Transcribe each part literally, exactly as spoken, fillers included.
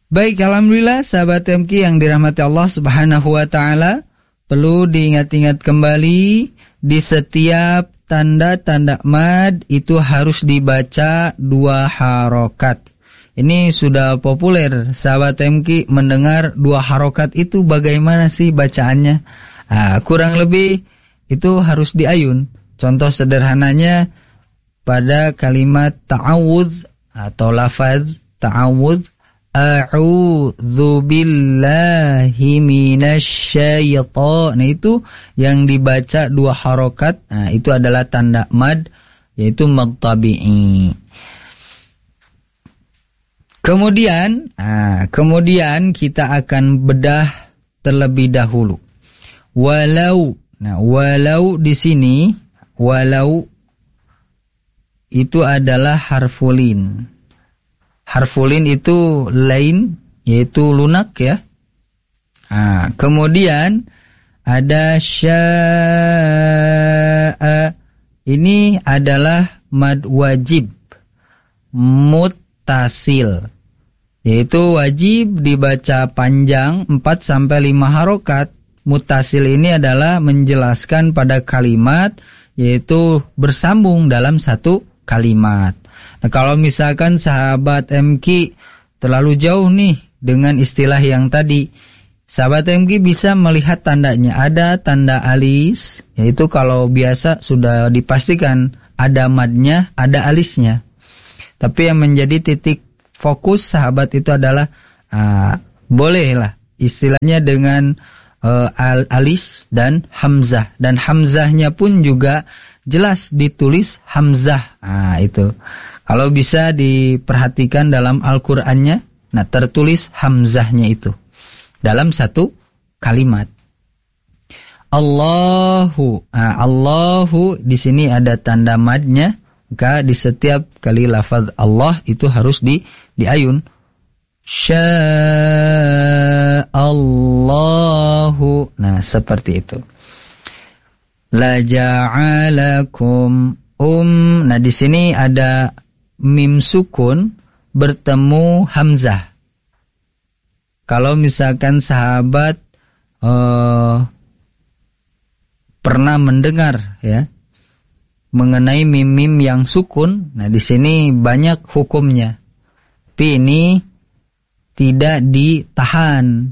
Baik, alhamdulillah sahabat M K yang dirahmati Allah Subhanahu wa taala, perlu diingat-ingat kembali di setiap tanda-tanda mad itu harus dibaca dua harokat. Ini sudah populer sahabat M K mendengar dua harokat itu bagaimana sih bacaannya? Nah, kurang lebih itu harus diayun. Contoh sederhananya pada kalimat ta'awudz atau lafaz ta'awudz, a'udzu billahi minasyaitonir. Nah, itu yang dibaca dua harokat. Nah, itu adalah tanda mad, yaitu mad tabi'i. Kemudian, nah, kemudian kita akan bedah terlebih dahulu. Walau, nah walau di sini, walau itu adalah harfulin. Harfulin itu lain, yaitu lunak ya. Nah, kemudian ada sya'a. Ini adalah mad wajib muttasil, yaitu wajib dibaca panjang empat sampai lima harokat. Muttasil ini adalah menjelaskan pada kalimat, yaitu bersambung dalam satu kalimat. Nah, kalau misalkan sahabat M K terlalu jauh nih dengan istilah yang tadi, sahabat M K bisa melihat tandanya. Ada tanda alis, yaitu kalau biasa sudah dipastikan ada madnya, ada alisnya. Tapi yang menjadi titik fokus sahabat itu adalah uh, bolehlah istilahnya dengan uh, al alis dan hamzah. Dan hamzahnya pun juga jelas ditulis hamzah. Nah, itu. Kalau bisa diperhatikan dalam Al-Qur'annya, nah tertulis hamzahnya itu dalam satu kalimat. Allahu, nah, Allahu di sini ada tanda madnya, maka di setiap kali lafaz Allah itu harus di diayun. Sya'allahu. Nah, seperti itu. La ja'alakum um. Nah, di sini ada mim sukun bertemu hamzah. Kalau misalkan sahabat uh, pernah mendengar ya mengenai mim-mim yang sukun, nah di sini banyak hukumnya. Tapi ini tidak ditahan.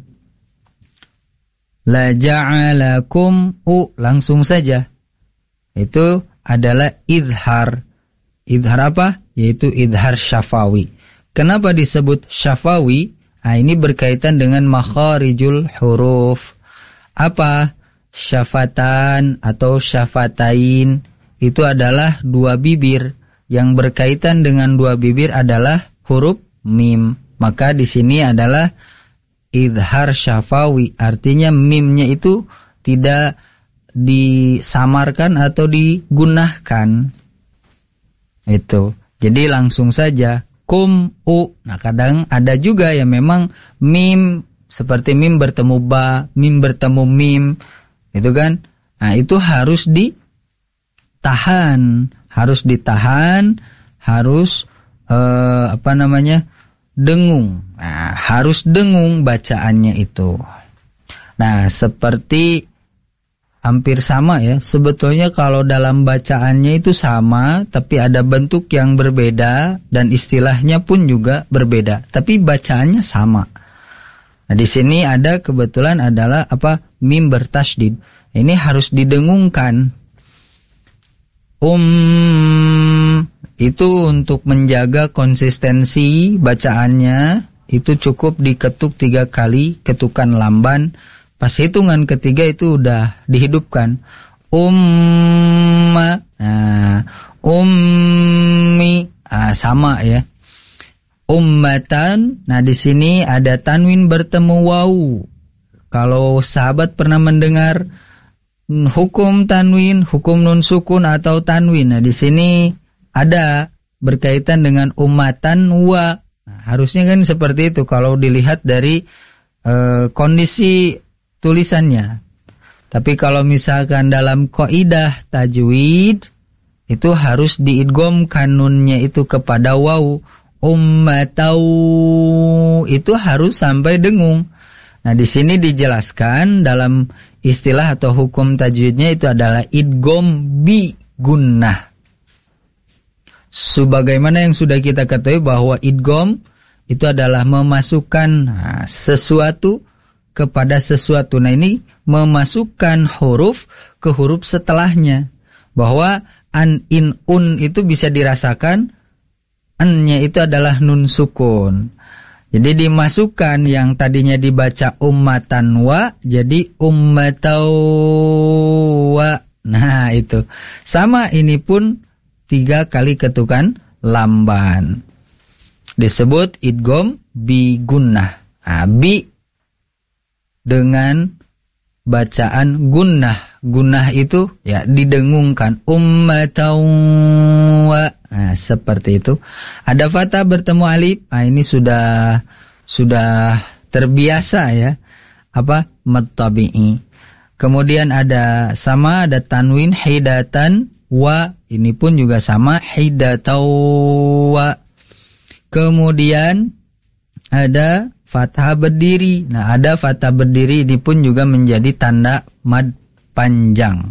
La ja'alakum u, langsung saja. Itu adalah izhar. Izhar apa? Yaitu izhar syafawi. Kenapa disebut syafawi? Nah, ini berkaitan dengan makharijul huruf. Apa? Syafatan atau syafatain itu adalah dua bibir. Yang berkaitan dengan dua bibir adalah huruf mim. Maka di sini adalah izhar syafawi. Artinya mimnya itu tidak disamarkan atau digunakan. Itu. Jadi langsung saja kum u. Nah, kadang ada juga yang memang mim seperti mim bertemu ba, mim bertemu mim. Itu kan? Nah, itu harus ditahan, harus ditahan, harus eh, apa namanya? dengung. Nah, harus dengung bacaannya itu. Nah, seperti hampir sama ya. Sebetulnya kalau dalam bacaannya itu sama, tapi ada bentuk yang berbeda dan istilahnya pun juga berbeda, tapi bacaannya sama. Nah, di sini ada kebetulan adalah apa? Mim bertasydid. Ini harus didengungkan. Um itu untuk menjaga konsistensi bacaannya, itu cukup diketuk tiga kali, ketukan lamban. Pas hitungan ketiga itu udah dihidupkan. Umma, nah, ummi, ah, sama ya. Ummatan, nah di sini ada tanwin bertemu waw. Kalau sahabat pernah mendengar hukum tanwin, hukum nun sukun atau tanwin, nah di sini ada berkaitan dengan ummatan wa. Nah, harusnya kan seperti itu kalau dilihat dari e, kondisi tulisannya. Tapi kalau misalkan dalam kaidah tajwid itu harus diidgham kanunnya itu kepada waw. ummatau itu harus sampai dengung. Nah, di sini dijelaskan dalam istilah atau hukum tajwidnya itu adalah idgham bi gunnah. Sebagaimana yang sudah kita ketahui bahwa idgham itu adalah memasukkan nah, sesuatu kepada sesuatu. Nah, ini memasukkan huruf ke huruf setelahnya. Bahwa an, in, un itu bisa dirasakan an-nya itu adalah nun sukun. Jadi dimasukkan yang tadinya dibaca ummatan wa jadi ummatau wa. Nah, itu. Sama ini pun tiga kali ketukan lamban. Disebut idgham bi gunnah. Nah, bi dengan bacaan gunnah. Gunnah itu ya didengungkan ummatau wa. Nah, seperti itu. Ada fathah bertemu alif. Nah, ini sudah sudah terbiasa ya. Apa? Mad tabi'i. Kemudian ada sama ada tanwin hidatan wa. Ini pun juga sama hidatau wa. Kemudian ada fathah berdiri. Nah, ada fathah berdiri ini pun juga menjadi tanda mad panjang.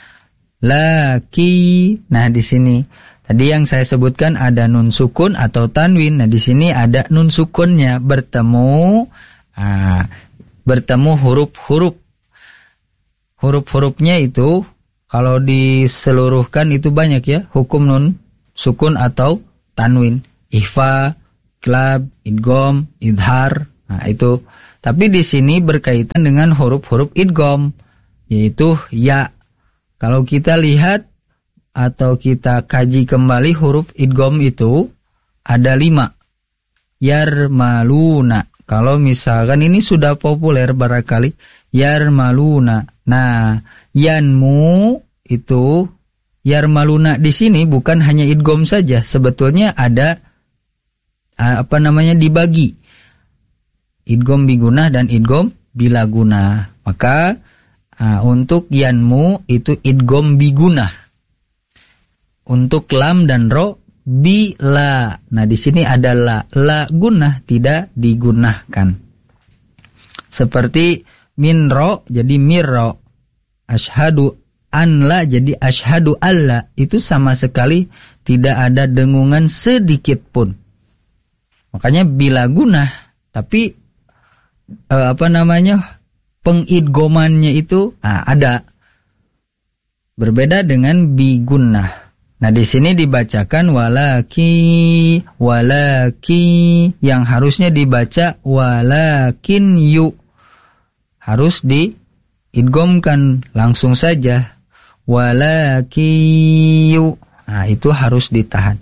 Laki. Nah, di sini tadi yang saya sebutkan ada nun sukun atau tanwin. Nah, di sini ada nun sukunnya bertemu ah, bertemu huruf-huruf. Huruf-hurufnya itu kalau diseluruhkan itu banyak ya, hukum nun sukun atau tanwin. Ikhfa, iqlab, idgham, idhar. Nah, itu. Tapi di sini berkaitan dengan huruf-huruf idgham, yaitu ya. Kalau kita lihat atau kita kaji kembali huruf idgham itu ada lima. Yarmaluna. Kalau misalkan ini sudah populer barangkali. Yarmaluna. Nah, yanmu itu yarmaluna di sini bukan hanya idgham saja. Sebetulnya ada apa namanya dibagi. Idgham bigunah dan idgham bila gunah. Maka uh, untuk yanmu itu idgham bigunah. Untuk lam dan ro bila. Nah, di sini ada la, la gunah tidak digunakan. Seperti min ro jadi mirro. Ashhadu an la jadi ashhadu alla. Itu sama sekali tidak ada dengungan sedikit pun. Makanya bila gunah, tapi eh, apa namanya pengidgomannya itu ah, ada berbeda dengan bigunah. Nah, di sini dibacakan walaki, walaki yang harusnya dibaca walakin yu, harus diidgomkan langsung saja walaki yu. Nah, itu harus ditahan.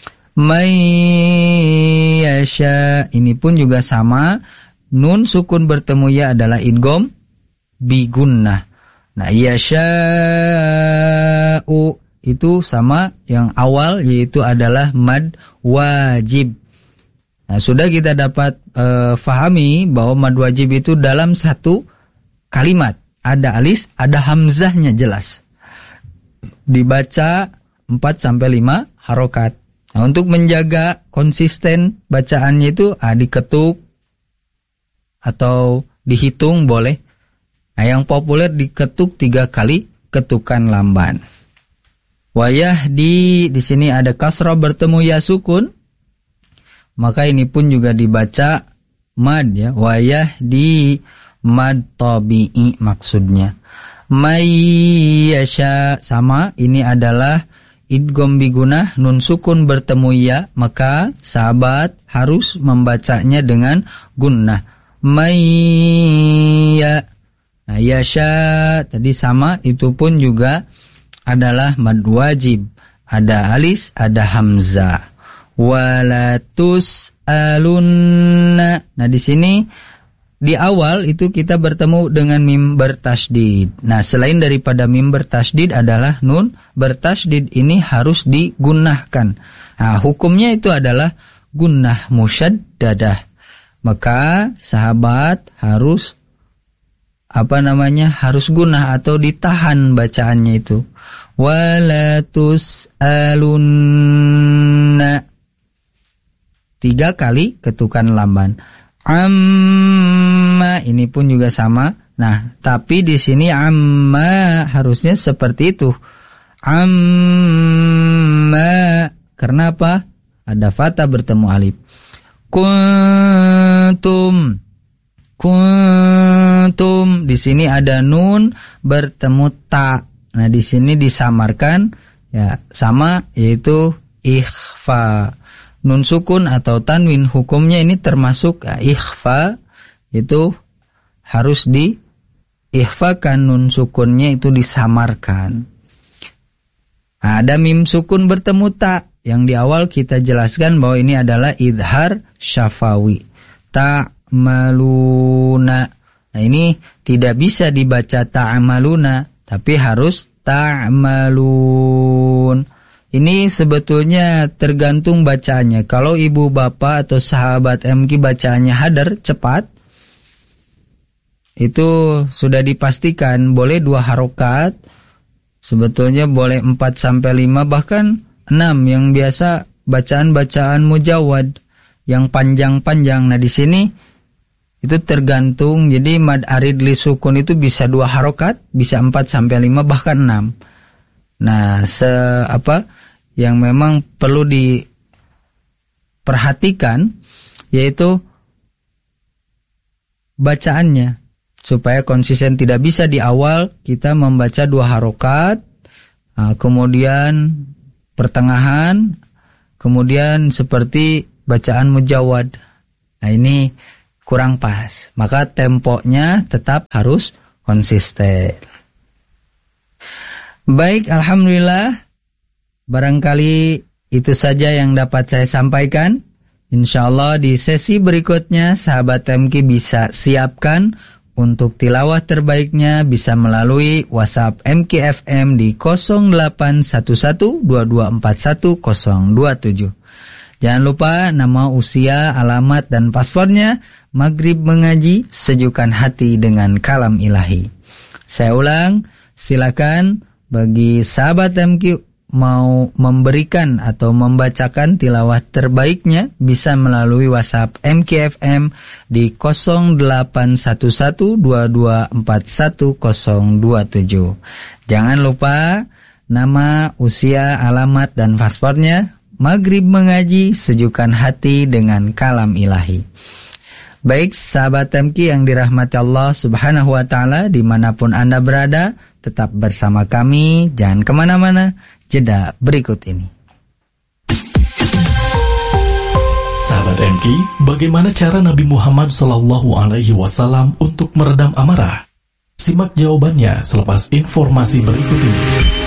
Mayyasha ini pun juga sama, nun sukun bertemu ya adalah idgham bigunnah. Nah, yasha'u itu sama yang awal yaitu adalah mad wajib. Nah, sudah kita dapat uh, fahami bahwa mad wajib itu dalam satu kalimat ada alis, ada hamzahnya jelas. Dibaca empat sampai lima harokat. Nah, untuk menjaga konsisten bacaannya itu ah, diketuk atau dihitung boleh. Nah, yang populer diketuk tiga kali ketukan lamban. Wayah di di sini ada kasrah bertemu ya sukun. Maka ini pun juga dibaca mad ya. Wayah di mad tabi'i maksudnya. Mayyasha sama ini adalah idgham bigunah, nun sukun bertemu ya, maka sahabat harus membacanya dengan gunnah. Mayya. Nah, yasha tadi sama, itu pun juga adalah mad wajib. Ada alis, ada hamzah. Walatus alunna. Nah, di sini di awal itu kita bertemu dengan mim bertasydid. Nah, selain daripada mim bertasydid adalah nun bertasydid, ini harus digunakan. Nah, hukumnya itu adalah gunnah musyaddadah. Maka sahabat harus apa namanya? Harus gunnah atau ditahan bacaannya itu. Walatus alunna. tiga kali ketukan lamban. Amma ini pun juga sama. Nah, tapi di sini amma harusnya seperti itu. Amma, karena apa? Ada fathah bertemu alif. Kuntum, kuntum. Di sini ada nun bertemu ta. Nah, di sini disamarkan ya sama, yaitu ikhfa. Nun sukun atau tanwin hukumnya ini termasuk ya, ikhfa, itu harus di ikhfakan, nun sukunnya itu disamarkan. Nah, ada mim sukun bertemu ta yang di awal kita jelaskan bahwa ini adalah idhar syafawi. Ta'maluna. Nah, ini tidak bisa dibaca ta'maluna, tapi harus ta'malun. Ini sebetulnya tergantung bacaannya. Kalau ibu bapak atau sahabat M K bacaannya hadar, cepat, itu sudah dipastikan boleh dua harokat. Sebetulnya boleh empat sampai lima, bahkan enam yang biasa bacaan-bacaan mujawad yang panjang-panjang. Nah, di sini itu tergantung. Jadi mad arid li sukun itu bisa dua harokat, bisa empat sampai lima, bahkan enam. Nah, se apa yang memang perlu diperhatikan yaitu bacaannya supaya konsisten. Tidak bisa di awal kita membaca dua harokat, nah, kemudian pertengahan, kemudian seperti bacaan mujawad. Nah, ini kurang pas. Maka temponya tetap harus konsisten. Baik, alhamdulillah. Barangkali itu saja yang dapat saya sampaikan. Insyaallah di sesi berikutnya sahabat M K bisa siapkan untuk tilawah terbaiknya, bisa melalui WhatsApp M K F M di nol delapan satu satu dua dua empat satu nol dua tujuh. Jangan lupa nama, usia, alamat, dan paspornya. Maghrib mengaji, sejukkan hati dengan kalam ilahi. Saya ulang, silakan bagi sahabat M K mau memberikan atau membacakan tilawah terbaiknya, bisa melalui WhatsApp M K F M di nol delapan satu satu dua dua empat satu nol dua tujuh. Jangan lupa nama, usia, alamat, dan paspornya. Maghrib mengaji, sejukkan hati dengan kalam ilahi. Baik sahabat M K yang dirahmati Allah subhanahu wa ta'ala, dimanapun Anda berada, tetap bersama kami, jangan kemana-mana. Jeda berikut ini. Sahabat M K, bagaimana cara Nabi Muhammad shallallahu alaihi wasallam untuk meredam amarah? Simak jawabannya selepas informasi berikut ini.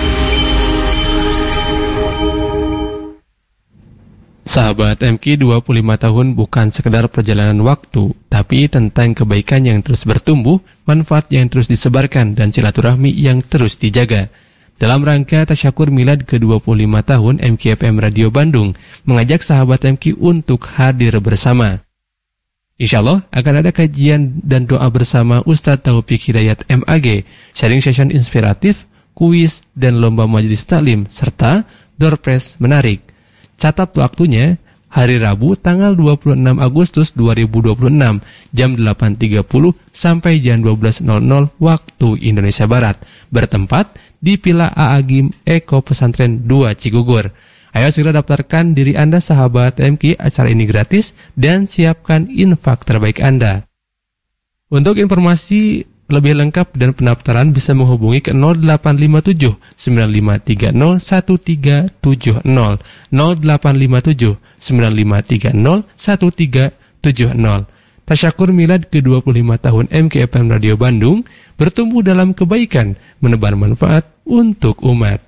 Sahabat M K, dua puluh lima tahun bukan sekedar perjalanan waktu, tapi tentang kebaikan yang terus bertumbuh, manfaat yang terus disebarkan, dan silaturahmi yang terus dijaga. Dalam rangka tasyakur milad ke dua puluh lima tahun, M K F M Radio Bandung mengajak sahabat M K untuk hadir bersama. Insya Allah akan ada kajian dan doa bersama Ustadz Taufik Hidayat M A G, sharing session inspiratif, kuis, dan lomba majelis taklim, serta door prize menarik. Catat waktunya, hari Rabu tanggal dua puluh enam Agustus dua ribu dua puluh enam, jam delapan tiga puluh sampai jam dua belas nol nol waktu Indonesia Barat, bertempat di Villa Aagim Eko Pesantren dua Cigugur. Ayo segera daftarkan diri Anda sahabat M K, acara ini gratis, dan siapkan infak terbaik Anda. Untuk informasi lebih lengkap dan pendaftaran bisa menghubungi ke nol delapan lima tujuh sembilan lima tiga nol satu tiga tujuh nol, nol delapan lima tujuh sembilan lima tiga nol satu tiga tujuh nol. Tasyakur milad ke dua puluh lima tahun M K F M Radio Bandung bertumbuh dalam kebaikan, menebar manfaat untuk umat.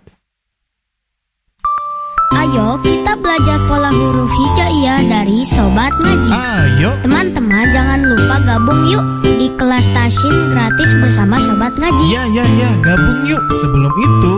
Ayo kita belajar pola huruf hijaiyah dari Sobat Ngaji. Ayo teman-teman, jangan lupa gabung yuk di kelas tasyin gratis bersama Sobat Ngaji. Ya ya ya, gabung yuk. Sebelum itu